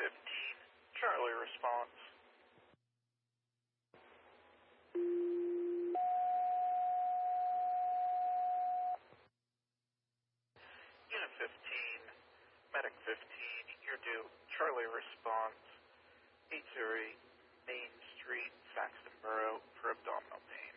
15, Charlie response. Unit 15, Medic 15, you're due. Charlie response. 808 Main Street, Saxton Borough, for abdominal pain.